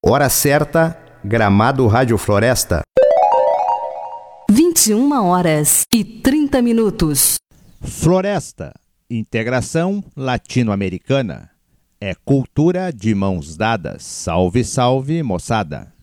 Hora certa, Gramado Rádio Floresta. 21h30. Floresta, integração latino-americana. É cultura de mãos dadas. Salve, salve, moçada.